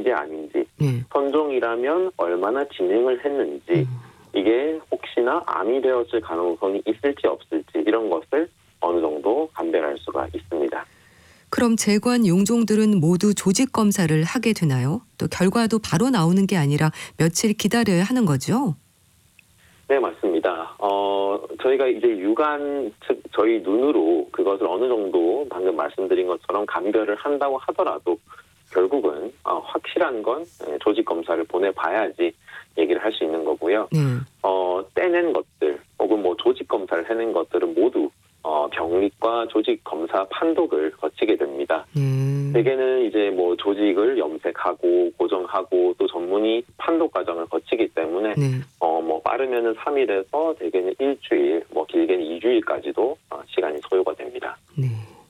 게 아닌지, 선종이라면 얼마나 진행을 했는지, 이게 혹시나 암이 되었을 가능성이 있을지 없을지 이런 것을 어느 정도 감별할 수가 있습니다. 그럼 재관 용종들은 모두 조직 검사를 하게 되나요? 또 결과도 바로 나오는 게 아니라 며칠 기다려야 하는 거죠? 네, 맞습니다. 저희가 이제 육안, 즉 저희 눈으로 그것을 어느 정도 방금 말씀드린 것처럼 감별을 한다고 하더라도 결국은 확실한 건 조직 검사를 보내봐야지 얘기를 할 수 있는 거고요. 떼낸 것들 혹은 뭐 조직 검사를 해낸 것들은 모두 병리과 조직 검사 판독을 거치게 됩니다. 대개는 이제 뭐 조직을 염색하고 고정하고 또 전문의 판독 과정을 거치기 때문에 뭐 빠르면은 3일에서 대개는 일주일, 뭐 길게는 2주일까지도 시간이 소요가 됩니다. 네.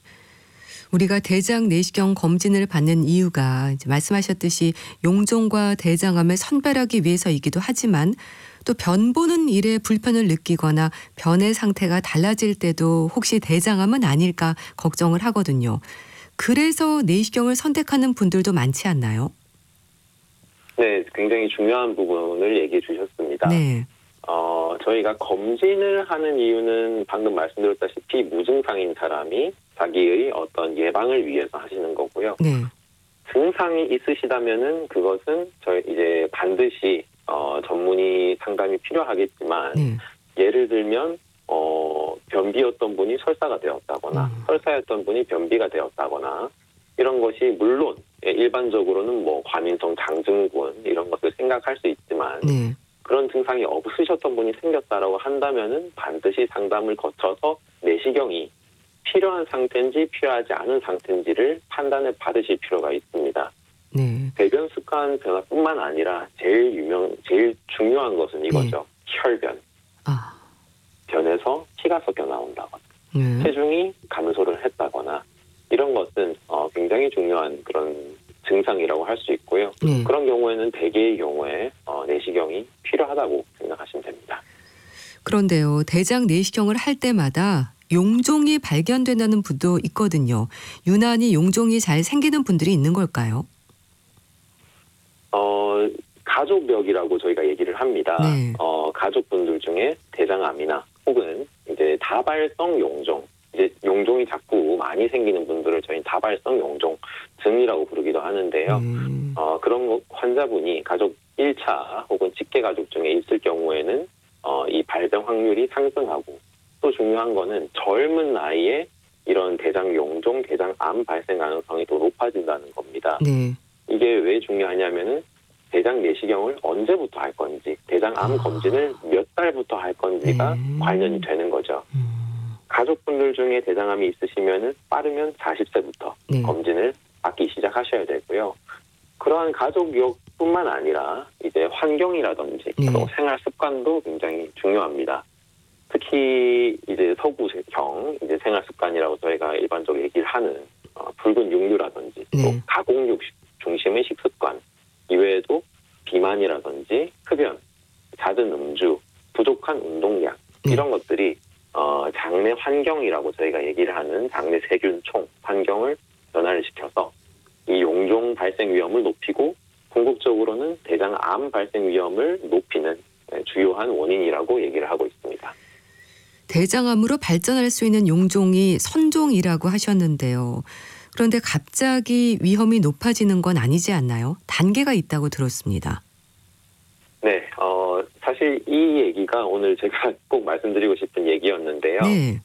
우리가 대장 내시경 검진을 받는 이유가 이제 말씀하셨듯이 용종과 대장암을 선별하기 위해서이기도 하지만 또 변 보는 일에 불편을 느끼거나 변의 상태가 달라질 때도 혹시 대장암은 아닐까 걱정을 하거든요. 그래서 내시경을 선택하는 분들도 많지 않나요? 네, 굉장히 중요한 부분을 얘기해 주셨습니다. 네. 저희가 검진을 하는 이유는 방금 말씀드렸다시피 무증상인 사람이 자기의 어떤 예방을 위해서 하시는 거고요. 네. 증상이 있으시다면은 그것은 저희 이제 반드시 전문의 상담이 필요하겠지만 예를 들면 변비였던 분이 설사가 되었다거나 설사였던 분이 변비가 되었다거나 이런 것이 물론 일반적으로는 뭐 과민성 장증후군 이런 것을 생각할 수 있지만 그런 증상이 없으셨던 분이 생겼다라고 한다면은 반드시 상담을 거쳐서 내시경이 필요한 상태인지 필요하지 않은 상태인지를 판단을 받으실 필요가 있습니다. 배변 습관 변화뿐만 아니라 제일 중요한 것은 이거죠. 혈변. 변에서 피가 섞여 나온다거나 체중이 감소를 했다거나 이런 것은 굉장히 중요한 그런 증상이라고 할 수 있고요. 그런 경우에는 대개의 경우에 내시경이 필요하다고 생각하시면 됩니다. 그런데요. 대장 내시경을 할 때마다 용종이 발견된다는 분도 있거든요. 유난히 용종이 잘 생기는 분들이 있는 걸까요? 가족력이라고 저희가 얘기를 합니다. 가족분들 중에 대장암이나 혹은 이제 다발성 용종, 이제 용종이 자꾸 많이 생기는 분들을 저희 다발성 용종증이라고 부르기도 하는데요. 그런 환자분이 가족 1차 혹은 직계 가족 중에 있을 경우에는 이 발병 확률이 상승하고 또 중요한 거는 젊은 나이에 이런 대장 용종, 대장암 발생 가능성이 더 높아진다는 겁니다. 이게 왜 중요하냐면은 대장 내시경을 언제부터 할 건지, 대장암 검진을 몇 달부터 할 건지가 관련이 되는 거죠. 가족분들 중에 대장암이 있으시면은 빠르면 40세부터 검진을 받기 시작하셔야 되고요. 그러한 가족력뿐만 아니라 이제 환경이라든지 또 생활 습관도 굉장히 중요합니다. 특히 이제 서구형 이제 생활 습관이라고 저희가 일반적으로 얘기를 하는 붉은 육류라든지 또 가공육 중심의 식습관 이외에도 비만이라든지 흡연, 잦은 음주, 부족한 운동량 이런 것들이 장내 환경이라고 저희가 얘기를 하는 장내 세균총 환경을 변화를 시켜서 이 용종 발생 위험을 높이고 궁극적으로는 대장암 발생 위험을 높이는 주요한 원인이라고 얘기를 하고 있습니다. 대장암으로 발전할 수 있는 용종이 선종이라고 하셨는데요. 그런데 갑자기 위험이 높아지는 건 아니지 않나요? 단계가 있다고 들었습니다. 네, 사실 이 얘기가 오늘 제가 꼭 말씀드리고 싶은 얘기였는데요.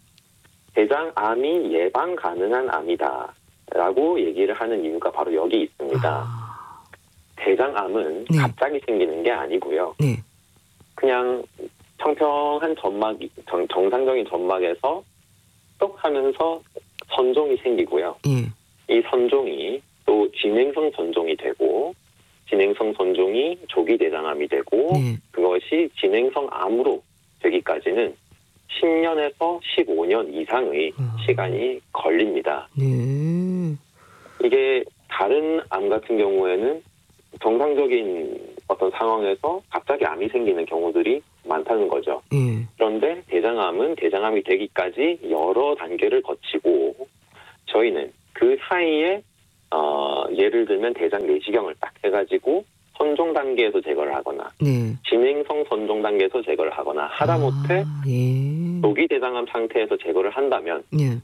대장암이 예방 가능한 암이다라고 얘기를 하는 이유가 바로 여기 있습니다. 대장암은 갑자기 생기는 게 아니고요. 그냥 평평한 정상적인 점막에서 똑 하면서 선종이 생기고요. 이 선종이 또 진행성 선종이 되고 진행성 선종이 조기 대장암이 되고 그것이 진행성 암으로 되기까지는 10년에서 15년 이상의 시간이 걸립니다. 이게 다른 암 같은 경우에는 정상적인 어떤 상황에서 갑자기 암이 생기는 경우들이 많다는 거죠. 그런데 대장암은 대장암이 되기까지 여러 단계를 거치고 저희는 그 사이에 예를 들면 대장 내시경을 딱 해가지고 선종 단계에서 제거를 하거나 네. 진행성 선종 단계에서 제거를 하거나 하다못해 예. 조기 대장암 상태에서 제거를 한다면 예.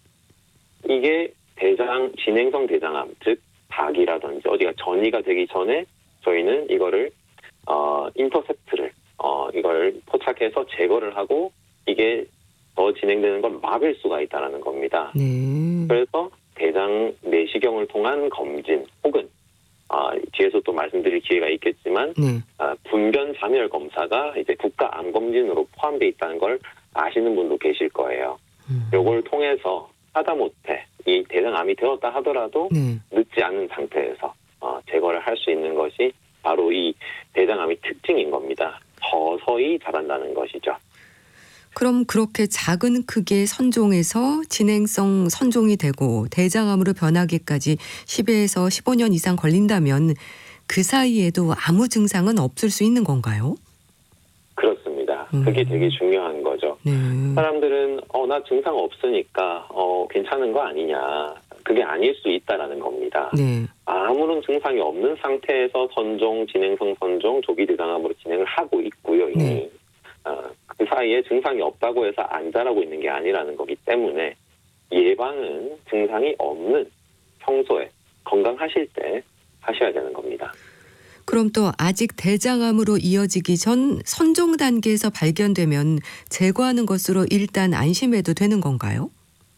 이게 진행성 대장암, 즉 박이라든지 어디가 전이가 되기 전에 저희는 이거를 인터셉트를 이걸 포착해서 제거를 하고 이게 더 진행되는 걸 막을 수가 있다는 겁니다. 네. 그래서 대장 내시경을 통한 검진 혹은 뒤에서 또 말씀드릴 기회가 있겠지만 네. 분변 자멸 검사가 이제 국가 암 검진으로 포함되어 있다는 걸 아시는 분도 계실 거예요. 요걸 통해서 하다못해 이 대장암이 되었다 하더라도 네. 늦지 않은 상태에서 제거를 할 수 있는 것이 바로 이 대장암의 특징인 겁니다. 서서히 자란다는 것이죠. 그럼 그렇게 작은 크기의 선종에서 진행성 선종이 되고 대장암으로 변하기까지 10에서 15년 이상 걸린다면 그 사이에도 아무 증상은 없을 수 있는 건가요? 그렇습니다. 그게 되게 중요한 거죠. 네. 사람들은 나 증상 없으니까 괜찮은 거 아니냐. 그게 아닐 수 있다라는 겁니다. 네. 아무런 증상이 없는 상태에서 선종, 진행성 선종, 조기 대장암으로 진행을 하고 있고요. 이미. 네. 그 사이에 증상이 없다고 해서 안 자라고 있는 게 아니라는 거기 때문에 예방은 증상이 없는 평소에 건강하실 때 하셔야 되는 겁니다. 그럼 또 아직 대장암으로 이어지기 전 선종 단계에서 발견되면 제거하는 것으로 일단 안심해도 되는 건가요?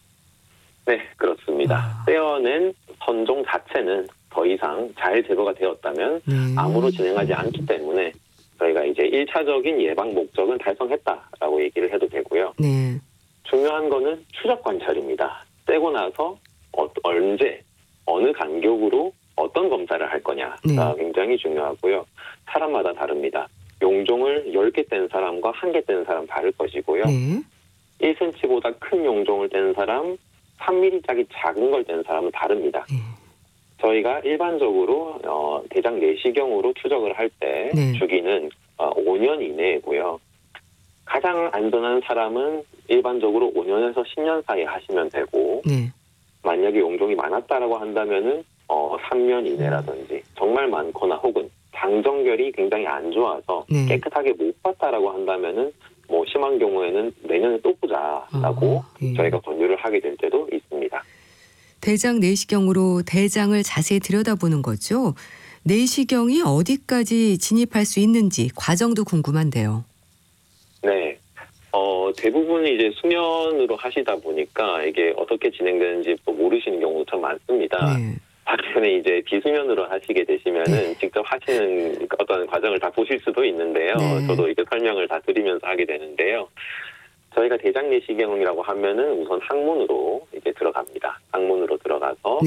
네, 그렇습니다. 떼어낸 선종 자체는 더 이상 잘 제거가 되었다면 암으로 진행하지 않기 때문에 저희가 이제 1차적인 예방 목적은 달성했다라고 얘기를 해도 되고요. 네. 중요한 거는 추적 관찰입니다. 떼고 나서 언제, 어느 간격으로 어떤 검사를 할 거냐가 굉장히 중요하고요. 사람마다 다릅니다. 용종을 10개 뗀 사람과 1개 뗀 사람 다를 것이고요. 네. 1cm보다 큰 용종을 뗀 사람, 3mm짜리 작은 걸 뗀 사람은 다릅니다. 저희가 일반적으로 대장 내시경으로 추적을 할 때 주기는 5년 이내이고요. 가장 안전한 사람은 일반적으로 5년에서 10년 사이 하시면 되고 만약에 용종이 많았다라고 한다면은 3년 이내라든지 정말 많거나 혹은 장정결이 굉장히 안 좋아서 깨끗하게 못 봤다라고 한다면은 뭐 심한 경우에는 내년에 또 보자라고 저희가 권유를 하게 될 때도 있습니다. 대장 내시경으로 대장을 자세히 들여다보는 거죠. 내시경이 어디까지 진입할 수 있는지 과정도 궁금한데요. 네. 대부분이 이제 수면으로 하시다 보니까 이게 어떻게 진행되는지 또 모르시는 경우도 참 많습니다. 반면에 이제 비수면으로 하시게 되시면은 직접 하시는 어떤 과정을 다 보실 수도 있는데요. 저도 이제 설명을 다 드리면서 하게 되는데요. 저희가 대장 내시경이라고 하면은 우선 항문으로 이제 들어갑니다. 항문으로 들어가서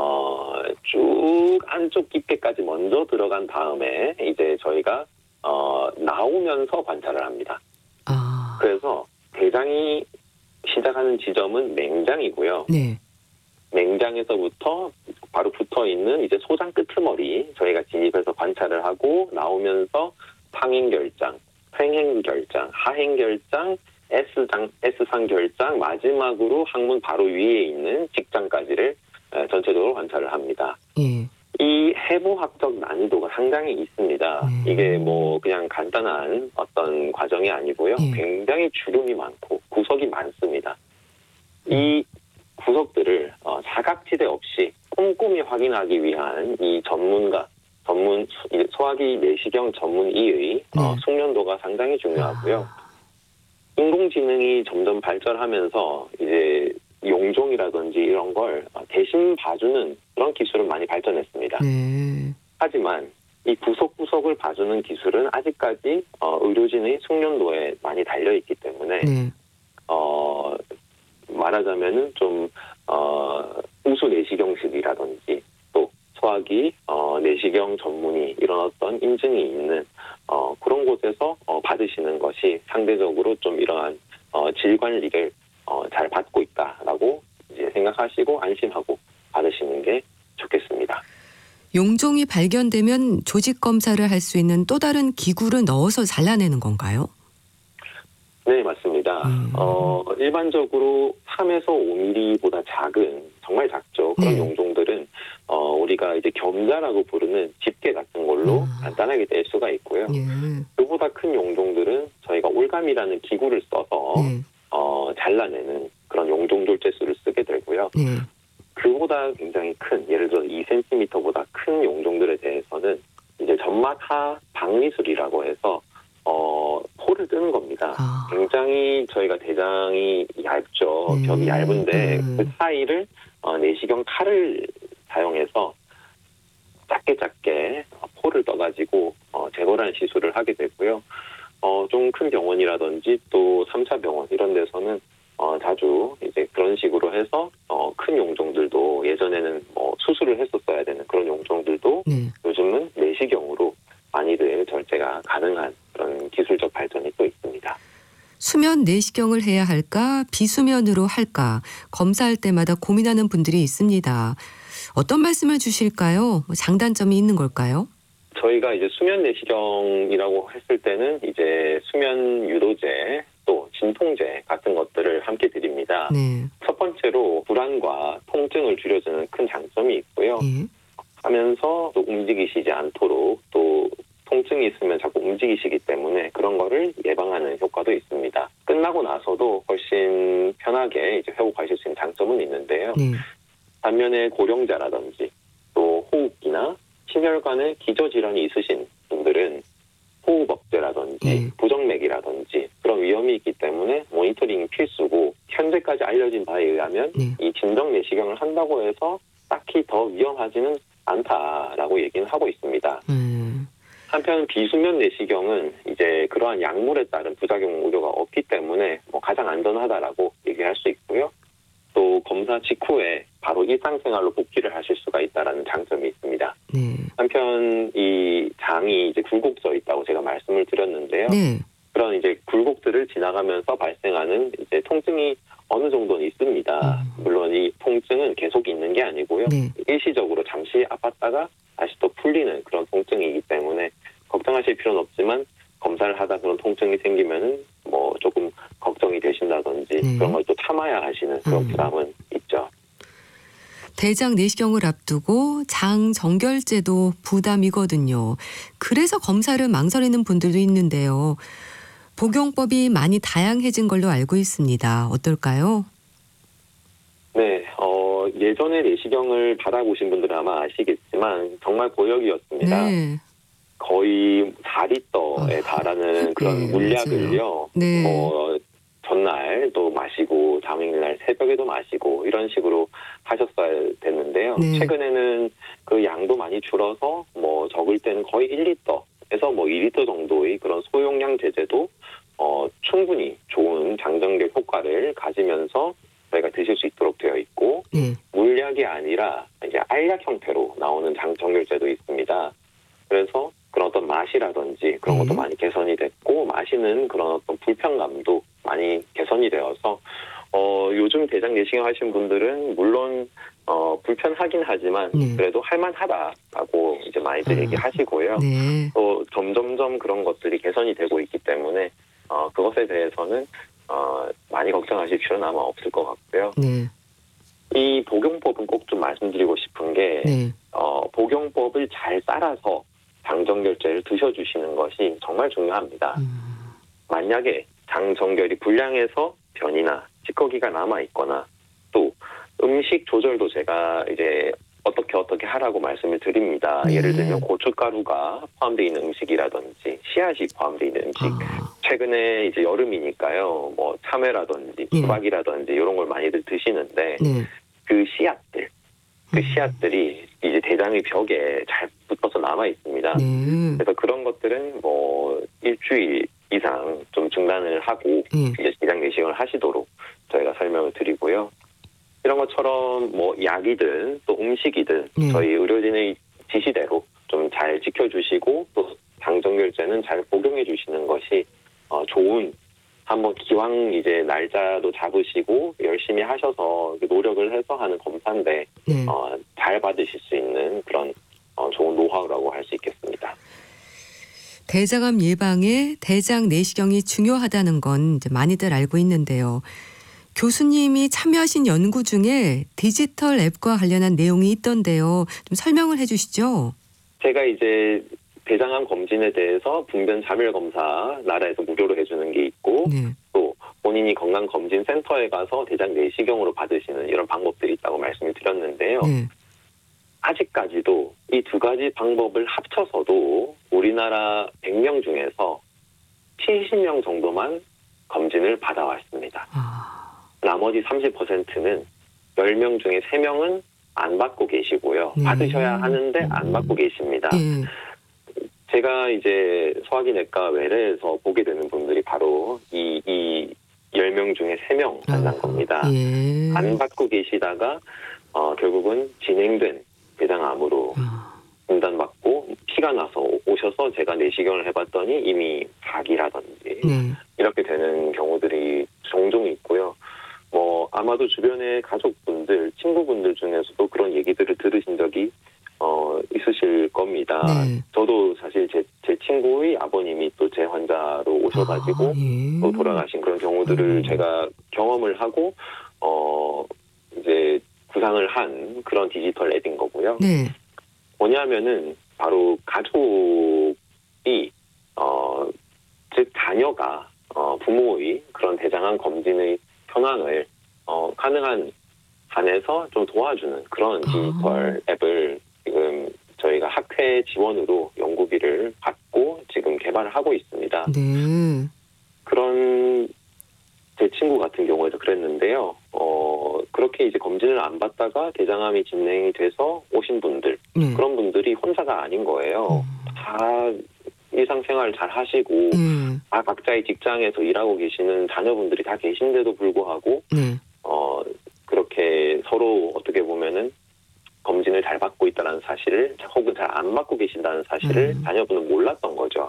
쭉 안쪽 깊게까지 먼저 들어간 다음에 이제 저희가 나오면서 관찰을 합니다. 그래서 대장이 시작하는 지점은 맹장이고요. 맹장에서부터 바로 붙어 있는 이제 소장 끄트머리 저희가 진입해서 관찰을 하고 나오면서 상행결장, 횡행결장, 하행결장, S상 결장, 마지막으로 항문 바로 위에 있는 직장까지를 전체적으로 관찰을 합니다. 이 해부학적 난이도가 상당히 있습니다. 이게 뭐 그냥 간단한 어떤 과정이 아니고요. 굉장히 주름이 많고 구석이 많습니다. 이 구석들을 사각지대 없이 꼼꼼히 확인하기 위한 이 소화기 내시경 전문의의 숙련도가 상당히 중요하고요. 인공지능이 점점 발전하면서 이제 용종이라든지 이런 걸 대신 봐주는 그런 기술은 많이 발전했습니다. 하지만 이 구석구석을 봐주는 기술은 아직까지 의료진의 숙련도에 많이 달려있기 때문에 말하자면은 좀 우수 내시경실이라든지 또 소화기 내시경 전문의 이런 어떤 인증이 있는 그런 곳에서 받으시는 것이 상대적으로 좀 이러한 질 관리를 잘 받고 있다라고 이제 생각하시고 안심하고 받으시는 게 좋겠습니다. 용종이 발견되면 조직 검사를 할 수 있는 또 다른 기구를 넣어서 잘라내는 건가요? 네, 맞습니다. 일반적으로 3에서 5mm보다 작은 정말 작죠. 그런 용종들은 우리가 이제 겸자라고 부르는 집게 같은 걸로 간단하게 뗄 수가 있고요. 그보다 큰 용종들은 저희가 올감이라는 기구를 써서 잘라내는 그런 용종 졸제수를 쓰게 되고요. 그보다 굉장히 큰, 예를 들어 2cm보다 큰 용종들에 대해서는 이제 전마타 박리술이라고 해서 포를 뜨는 겁니다. 굉장히 저희가 대장이 얇죠. 벽이 얇은데 그 사이를 내시경 칼을 사용해서 작게 포를 떠가지고 제거라는 시술을 하게 되고요. 좀 큰 병원이라든지 또 3차 병원 이런 데서는 자주 이제 그런 식으로 해서 큰 용종들도 예전에는 수술을 했었어야 되는 그런 용종들도 요즘은 내시경으로 많이들 절제가 가능한 그런 기술적 발전이 또 있습니다. 수면 내시경을 해야 할까 비수면으로 할까 검사할 때마다 고민하는 분들이 있습니다. 어떤 말씀을 주실까요? 장단점이 있는 걸까요? 저희가 이제 수면 내시경이라고 했을 때는 이제 수면 유도제 또 진통제 같은 것들을 함께 드립니다. 첫 번째로 불안과 통증을 줄여주는 큰 장점이 있고요. 하면서 또 움직이시지 않도록 또 통증이 있으면 자꾸 움직이시기 때문에 그런 거를 예방하는 효과도 있습니다. 끝나고 나서도 훨씬 편하게 이제 회복하실 수 있는 장점은 있는데요. 반면에 고령자라든지 또 호흡기나 심혈관에 기저질환이 있으신 분들은 호흡억제라든지 부정맥이라든지 그런 위험이 있기 때문에 모니터링이 필수고 현재까지 알려진 바에 의하면 이 진정 내시경을 한다고 해서 딱히 더 위험하지는 않다라고 얘기는 하고 있습니다. 한편 비수면 내시경은 이제 그러한 약물에 따른 부작용 우려가 없기 때문에 가장 안전하다라고 얘기할 수 있고요. 또 검사 직후에 바로 일상생활로 복귀를 하실 수가 있다라는 장점이 있습니다. 한편 이 장이 이제 굴곡져 있다고 제가 말씀을 드렸는데요. 그런 이제 굴곡들을 지나가면서 발생하는 이제 통증이 어느 정도는 있습니다. 물론 이 통증은 계속 있는 게 아니고요. 일시적으로 잠시 아팠다가 다시 또 풀리는 그런 통증이기 때문에 걱정하실 필요는 없지만 검사를 하다 그런 통증이 생기면은 조금 걱정이 되신다든지 그런 걸 또 참아야 하시는 그런 부담은 있죠. 대장 내시경을 앞두고 장 정결제도 부담이거든요. 그래서 검사를 망설이는 분들도 있는데요. 복용법이 많이 다양해진 걸로 알고 있습니다. 어떨까요? 네, 예전에 내시경을 받아보신 분들은 아마 아시겠지만 정말 고역이었습니다. 거의 4리터에 달하는 그런 물약을요. 전날 또 마시고 당일날 새벽에도 마시고 이런 식으로 하셨어야 됐는데요. 최근에는 그 양도 많이 줄어서 적을 때는 거의 1리터에서 2리터 정도의 그런 소용량 제제도 충분히 좋은 장정결 효과를 가지면서 저희가 드실 수 있도록 되어 있고 물약이 아니라 이제 알약 형태로 나오는 장정결제도 있습니다. 그래서 그런 어떤 맛이라든지 그런 것도 많이 개선이 됐고 마시는 그런 어떤 불편감도 많이 개선이 되어서 요즘 대장 내시경 하신 분들은 물론 불편하긴 하지만 그래도 할만하다라고 이제 많이들 얘기하시고요. 또 점점점 그런 것들이 개선이 되고 있기 때문에 그것에 대해서는 많이 걱정하실 필요는 아마 없을 것 같고요. 이 복용법은 꼭 좀 말씀드리고 싶은 게 복용법을 잘 따라서 장정결제를 드셔주시는 것이 정말 중요합니다. 만약에 장정결이 불량해서 변이나 찌꺼기가 남아있거나 또 음식 조절도 제가 이제 어떻게 하라고 말씀을 드립니다. 예를 들면 고춧가루가 포함되어 있는 음식이라든지 씨앗이 포함되어 있는 음식. 최근에 이제 여름이니까요. 참외라든지 수박이라든지 이런 걸 많이들 드시는데 그 씨앗들이 이제 대장의 벽에 잘 붙어서 남아 있습니다. 그래서 그런 것들은 일주일 이상 좀 중단을 하고 이제 대장 내시경을 하시도록 저희가 설명을 드리고요. 이런 것처럼 약이든 또 음식이든 저희 의료진의 지시대로 좀 잘 지켜주시고 또 장정결제는 잘 복용해 주시는 것이 좋은 한번 기왕 이제 날짜도 잡으시고 열심히 하셔서 노력을 해서 하는 검사인데 잘 받으실 수 있는 그런 좋은 노하우라고 할 수 있겠습니다. 대장암 예방에 대장 내시경이 중요하다는 건 이제 많이들 알고 있는데요. 교수님이 참여하신 연구 중에 디지털 앱과 관련한 내용이 있던데요. 좀 설명을 해 주시죠. 제가 이제 대장암 검진에 대해서 분변 자멸 검사 나라에서 무료로 해주는 게 있고 네. 또 본인이 건강검진센터에 가서 대장 내시경으로 받으시는 이런 방법들이 있다고 말씀을 드렸는데요. 네. 아직까지도 이 두 가지 방법을 합쳐서도 우리나라 100명 중에서 70명 정도만 검진을 받아왔습니다. 나머지 30%는 10명 중에 3명은 안 받고 계시고요. 받으셔야 하는데 안 받고 계십니다. 제가 이제 소화기내과 외래에서 보게 되는 분들이 바로 이 10명 중에 3명 만난 겁니다. 안 받고 계시다가 결국은 진행된 대장암으로 진단받고 피가 나서 오셔서 제가 내시경을 해봤더니 이미 사기라든지 이렇게 되는 경우들이 종종 있고요. 아마도 주변의 가족분들, 친구분들 중에서도 그런 얘기들을 들으신 적이 있으실 겁니다. 저도 사실 제 친구의 아버님이 또 제 환자로 오셔가지고 또 돌아가신 그런 경우들을 제가 경험을 하고 이제 구상을 한 그런 디지털 앱인 거고요. 뭐냐면은 바로 가족이 즉 자녀가 부모의 그런 대장암 검진의 현황을 가능한 한에서 좀 도와주는 그런 디지털 앱을 지금 저희가 학회 지원으로 연구비를 받고 지금 개발을 하고 있습니다. 그런 제 친구 같은 경우에도 그랬는데요. 그렇게 이제 검진을 안 받다가 대장암이 진행이 돼서 오신 분들, 그런 분들이 혼자가 아닌 거예요. 다 일상생활 잘 하시고, 다 각자의 직장에서 일하고 계시는 자녀분들이 다 계신데도 불구하고, 그렇게 서로 어떻게 보면은 검진을 잘 받고 있다는 사실을, 혹은 잘 안 받고 계신다는 사실을 자녀분은 몰랐던 거죠.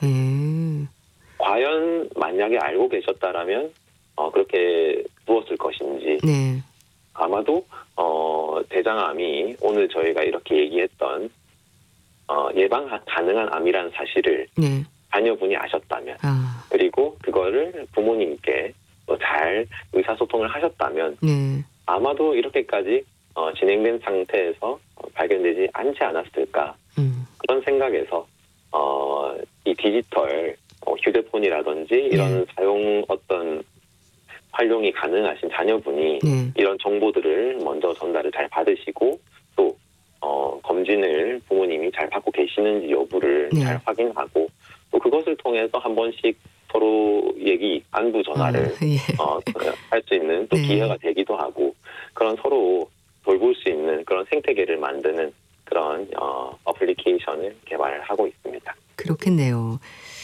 과연 만약에 알고 계셨다라면, 그렇게 두었을 것인지, 아마도 대장암이 오늘 저희가 이렇게 얘기했던 예방 가능한 암이라는 사실을 자녀분이 아셨다면, 그리고 그거를 부모님께 잘 의사소통을 하셨다면 아마도 이렇게까지 진행된 상태에서 발견되지 않지 않았을까, 그런 생각에서 이 디지털 휴대폰이라든지 이런 사용 어떤 활용이 가능하신 자녀분이 이런 정보들을 먼저 전달을 잘 받으시고 또 검진을 부모님이 잘 받고 계시는지 여부를 잘 확인하고 또 그것을 통해서 한 번씩 서로 안부 전화를 할 수 있는 또 기회가 되기도 하고 그런 서로 돌볼 수 있는 그런 생태계를 만드는 그런 어플리케이션을 개발하고 있습니다. 그렇겠네요.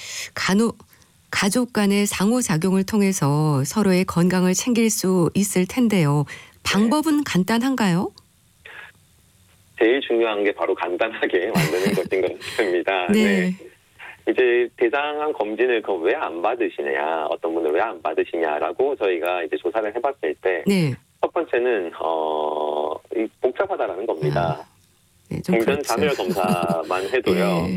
가족 간의 상호작용을 통해서 서로의 건강을 챙길 수 있을 텐데요. 방법은 간단한가요? 제일 중요한 게 바로 간단하게 만드는 것인 것 같습니다. 이제 대장암 검진을 왜 안 받으시냐, 어떤 분들 왜 안 받으시냐라고 저희가 이제 조사를 해봤을 때, 첫 번째는 복잡하다라는 겁니다. 분변 자멸 검사만 해도요.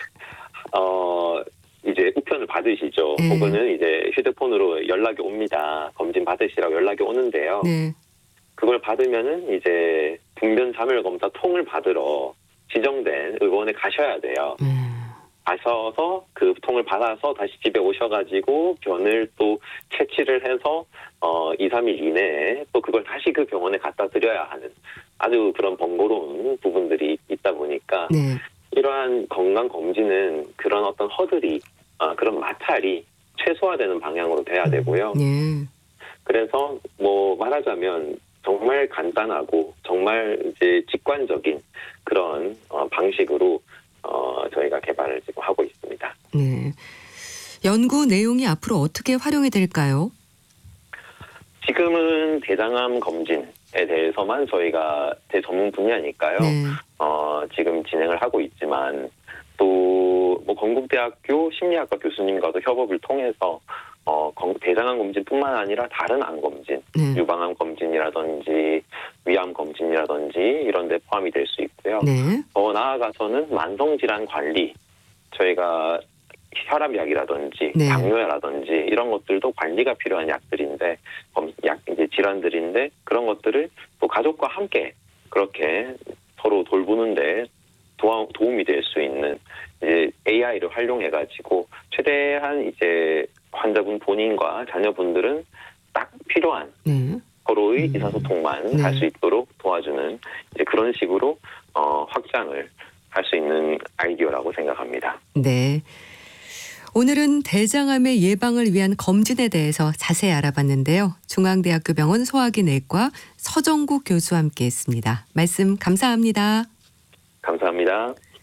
이제 우편을 받으시죠. 혹은 이제 휴대폰으로 연락이 옵니다. 검진 받으시라고 연락이 오는데요. 그걸 받으면은 이제 분변 자멸 검사 통을 받으러 지정된 의원에 가셔야 돼요. 가셔서 그 통을 받아서 다시 집에 오셔가지고 변을 또 채취를 해서 2, 3일 이내에 또 그걸 다시 그 병원에 갖다 드려야 하는 아주 그런 번거로운 부분들이 있다 보니까 이러한 건강 검진은 그런 어떤 허들이 그런 마찰이 최소화되는 방향으로 돼야 되고요. 그래서 말하자면 정말 간단하고 정말 이제 직관적인 그런 방식으로 저희가 개발을 지금 하고 있습니다. 연구 내용이 앞으로 어떻게 활용이 될까요? 지금은 대장암 검진에 대해서만 저희가 제 전문 분야니까요. 지금 진행을 하고 있지만 또 건국대학교 심리학과 교수님과도 협업을 통해서 대장암 검진뿐만 아니라 다른 암 검진, 유방암 검진이라든지 위암 검진이라든지 이런 데 포함이 될 수 있고요. 더 나아가서는 만성질환 관리, 저희가 혈압약이라든지 네. 당뇨라든지 이런 것들도 관리가 필요한 약들인데 이제 질환들인데 그런 것들을 또 가족과 함께 그렇게 서로 돌보는데 도움이 될 수 있는 이제 AI를 활용해가지고 최대한 이제 환자분 본인과 자녀분들은 딱 필요한 네. 서로의 의사소통만 네. 할 수 있도록 도와주는 이제 그런 식으로 확장을 할 수 있는 아이디어라고 생각합니다. 네. 오늘은 대장암의 예방을 위한 검진에 대해서 자세히 알아봤는데요. 중앙대학교 병원 소화기내과 서정국 교수와 함께했습니다. 말씀 감사합니다. 감사합니다.